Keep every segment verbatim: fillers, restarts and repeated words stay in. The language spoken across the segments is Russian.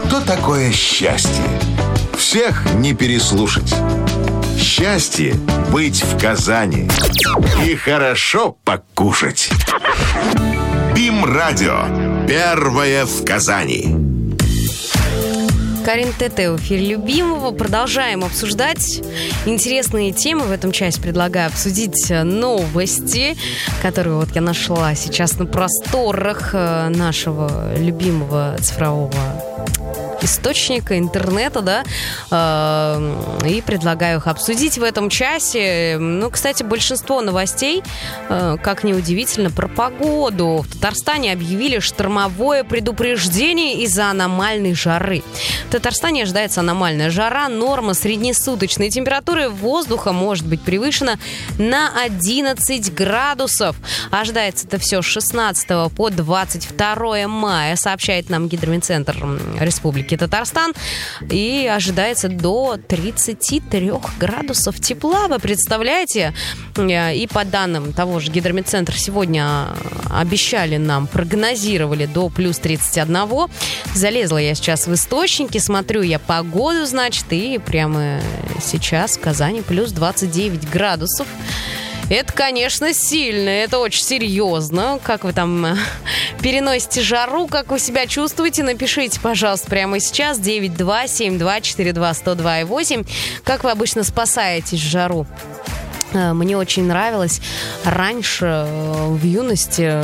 Что такое счастье? Всех не переслушать. Счастье — быть в Казани и хорошо покушать. БИМ-радио. Первое в Казани. Карин Тете в эфире любимого. Продолжаем обсуждать интересные темы. В этом часе предлагаю обсудить новости, которые вот я нашла сейчас на просторах нашего любимого цифрового источника, интернета, да, и предлагаю их обсудить в этом часе. Ну, кстати, большинство новостей, как ни удивительно, про погоду. В Татарстане объявили штормовое предупреждение из-за аномальной жары. В Татарстане ожидается аномальная жара. Норма среднесуточной температуры воздуха может быть превышена на одиннадцать градусов. Ожидается это все с шестнадцатого по двадцать второе мая, сообщает нам Гидрометцентр Республики Татарстан. И ожидается до тридцати трёх градусов тепла. Вы представляете? И по данным того же Гидрометцентра сегодня обещали нам, прогнозировали до плюс тридцати одного. Залезла я сейчас в источники, смотрю я погоду, значит, и прямо сейчас в Казани плюс двадцать девять градусов. Это, конечно, сильно, это очень серьезно. Как вы там переносите жару, как вы себя чувствуете? Напишите, пожалуйста, прямо сейчас. девять два семь два четыре два сто два и восемь. Как вы обычно спасаетесь в жару? Мне очень нравилось раньше, в юности,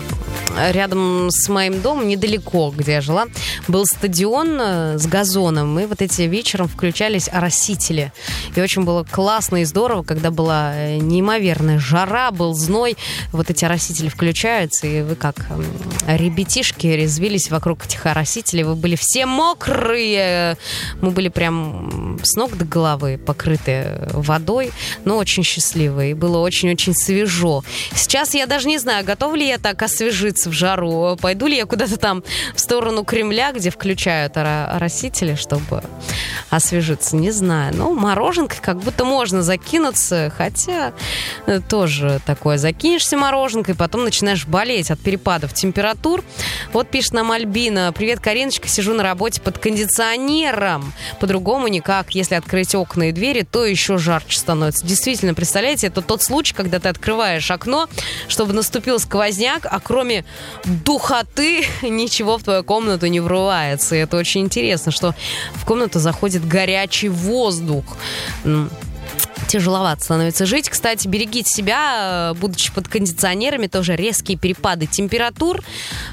рядом с моим домом, недалеко, где я жила, был стадион с газоном, и вот эти вечером включались оросители. И очень было классно и здорово, когда была неимоверная жара, был зной, вот эти оросители включаются, и вы как ребятишки резвились вокруг этих оросителей, вы были все мокрые, мы были прям с ног до головы покрыты водой, но очень счастливые, и было очень-очень свежо. Сейчас я даже не знаю, готова ли я так освежиться в жару. Пойду ли я куда-то там в сторону Кремля, где включают оросители, чтобы освежиться, не знаю. Ну, мороженкой как будто можно закинуться, хотя тоже такое. Закинешься мороженкой, потом начинаешь болеть от перепадов температур. Вот пишет нам Альбина: привет, Кариночка, сижу на работе под кондиционером. По-другому никак. Если открыть окна и двери, то еще жарче становится. Действительно, представляете, это тот случай, когда ты открываешь окно, чтобы наступил сквозняк, а кроме духоты ничего в твою комнату не врывается. И это очень интересно, что в комнату заходит горячий воздух. Тяжеловато становится жить. Кстати, берегите себя, будучи под кондиционерами, тоже резкие перепады температур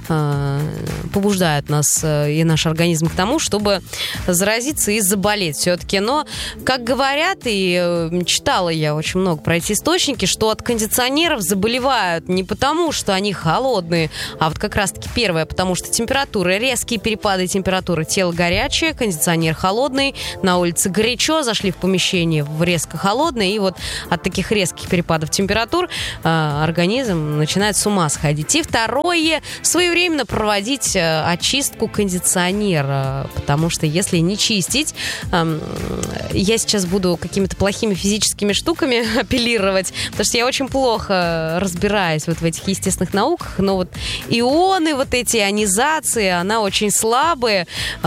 э, побуждают нас э, и наш организм к тому, чтобы заразиться и заболеть все-таки. Но, как говорят, и э, читала я очень много про эти источники, что от кондиционеров заболевают не потому, что они холодные, а вот как раз-таки первое, потому что температура, резкие перепады температуры, тело горячее, кондиционер холодный, на улице горячо, зашли в помещение в резко холодное, и вот от таких резких перепадов температур э, организм начинает с ума сходить. И второе, своевременно проводить э, очистку кондиционера, потому что если не чистить, э, я сейчас буду какими-то плохими физическими штуками апеллировать, потому что я очень плохо разбираюсь вот в этих естественных науках, но вот ионы, вот эти ионизации, она очень слабая э,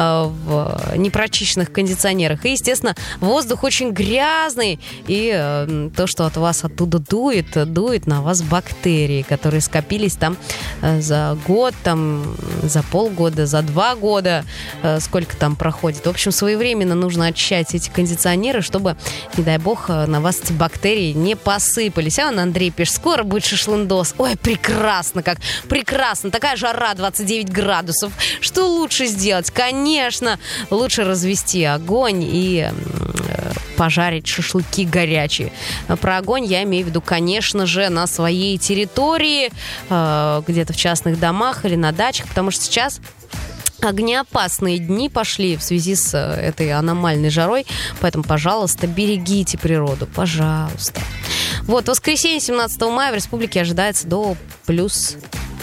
в непрочищенных кондиционерах. И, естественно, воздух очень грязный, и э, то, что от вас оттуда дует, дует на вас бактерии, которые скопились там э, за год, там, за полгода, за два года, э, сколько там проходит. В общем, своевременно нужно очищать эти кондиционеры, чтобы, не дай бог, на вас эти бактерии не посыпались. А он, Андрей, пишет: скоро будет шашлындос. Ой, прекрасно, как прекрасно. Такая жара, двадцать девять градусов. Что лучше сделать? Конечно, лучше развести огонь и э, пожарить шашлыки горячие. Про огонь я имею в виду, конечно же, на своей территории, э, где-то в частных домах или на дачах, потому что сейчас огнеопасные дни пошли в связи с этой аномальной жарой, поэтому, пожалуйста, берегите природу, пожалуйста. Вот, в воскресенье, семнадцатого мая, в республике ожидается до плюс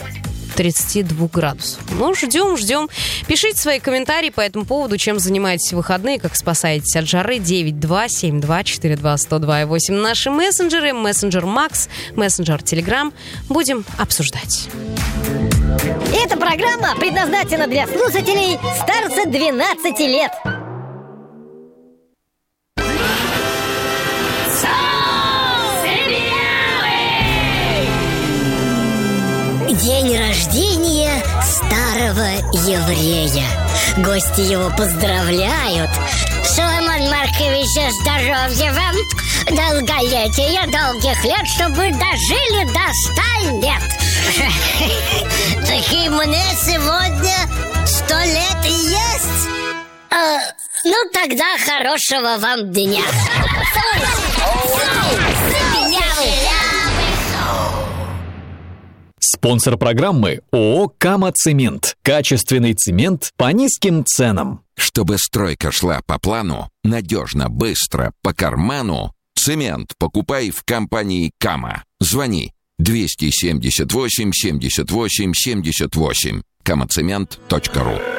тридцати двух градусов. Ну, ждем, ждем. Пишите свои комментарии по этому поводу, чем занимаетесь в выходные, как спасаетесь от жары. девять два семь два четыре два сто два и восемь. Наши мессенджеры, мессенджер Макс, мессенджер Телеграм. Будем обсуждать. Эта программа предназначена для слушателей старше двенадцати лет. День рождения старого еврея. Гости его поздравляют. Соломон Маркович, здоровья вам, долголетия, долгих лет, чтобы вы дожили до ста лет. Такие мне сегодня сто лет и есть. А, ну тогда хорошего вам дня. Спонсор программы ООО «Кама Цемент». Качественный цемент по низким ценам. Чтобы стройка шла по плану, надежно, быстро, по карману, цемент покупай в компании «Кама». Звони двести семьдесят восемь семьдесят восемь семьдесят восемь. камацемент точка ру